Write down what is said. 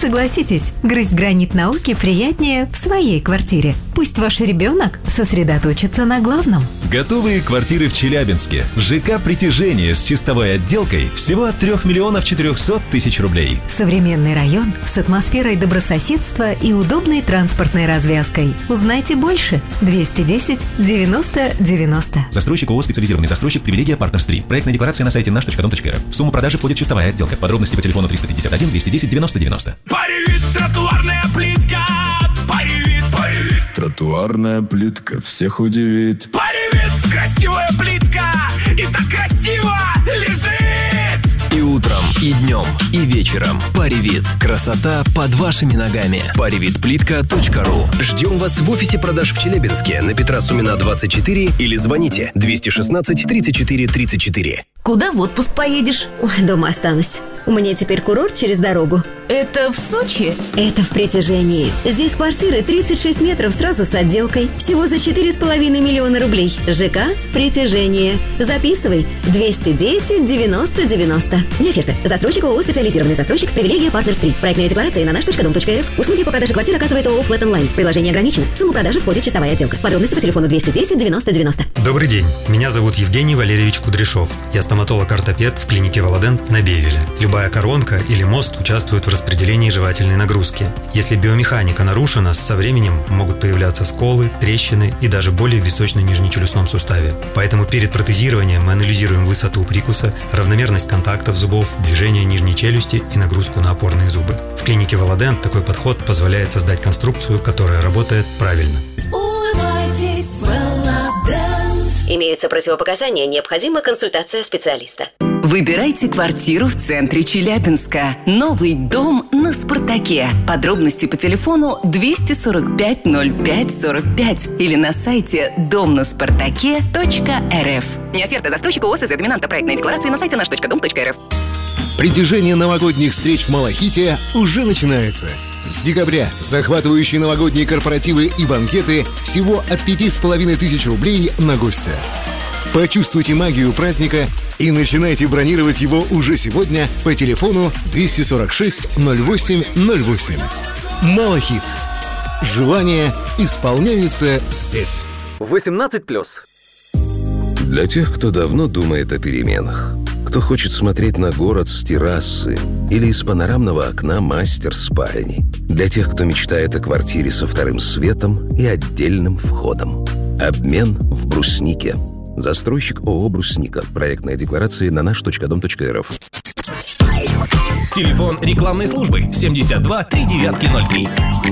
Согласитесь, грызть гранит науки приятнее в своей квартире. Пусть ваш ребенок сосредоточится на главном. Готовые квартиры в Челябинске. ЖК «Притяжение» с чистовой отделкой всего от 3 400 000 рублей. Современный район с атмосферой добрососедства и удобной транспортной развязкой. Узнайте больше. 210 90 90. Застройщик ООО «Специализированный застройщик «Привилегия Партнерс 3». Проектная декларация на сайте наш.дом.рф. В сумму продажи входит чистовая отделка. Подробности по телефону 351 210 90 90. Паривит тротуарная плитка. Паривит. Тротуарная плитка всех удивит. Паривит, красивая плитка. И так красиво лежит. И утром, и днем, и вечером. Паривит. Красота под вашими ногами. Паривитплитка.ру. Ждем вас в офисе продаж в Челябинске на Петра Сумина 24 или звоните 216 34 34. Куда в отпуск поедешь? Ой, дома останусь. У меня теперь курорт через дорогу. Это в Сочи? Это в Притяжении. Здесь квартиры 36 метров сразу с отделкой. Всего за 4,5 миллиона рублей. ЖК «Притяжение». Записывай. 210 90 90. Не оферта. Застройщик ООО «Специализированный застройщик». Привилегия Партнерс 3. Проектная декларация на наш.дом.рф. Услуги по продаже квартир оказывает ООО «Флэт Онлайн». Приложение ограничено. В сумму продажи входит чистовая отделка. Подробности по телефону 210 90 90. Добрый день. Меня зовут Евгений Валерьевич Кудряшов. Я стоматолог-ортопед в клинике Володент на Бевеле. Любая коронка или мост участвуют в распределении жевательной нагрузки. Если биомеханика нарушена, со временем могут появляться сколы, трещины и даже боли в височно-нижнечелюстном суставе. Поэтому перед протезированием мы анализируем высоту прикуса, равномерность контактов зубов, движение нижней челюсти и нагрузку на опорные зубы. В клинике Володент такой подход позволяет создать конструкцию, которая работает правильно. Улыбайтесь, Володент. Имеются противопоказания, необходима консультация специалиста. Выбирайте квартиру в центре Челябинска. Новый дом на Спартаке. Подробности по телефону 245 05 45 или на сайте домнаспартаке.рф. Не оферта застройщика ООО «Доминанта». Проектная декларация на сайте наш.дом.рф. Притяжение новогодних встреч в Малахите уже начинается. С декабря захватывающие новогодние корпоративы и банкеты всего от 5500 рублей на гостя. Почувствуйте магию праздника и начинайте бронировать его уже сегодня по телефону 246 08 08. Малахит. Желания исполняются здесь. 18+. Для тех, кто давно думает о переменах, кто хочет смотреть на город с террасы или из панорамного окна мастер-спальни, для тех, кто мечтает о квартире со вторым светом и отдельным входом. Обмен в Бруснике. Застройщик ООО «Брусника». Проектная декларация на наш.дом.рф. Телефон рекламной службы 72 3903.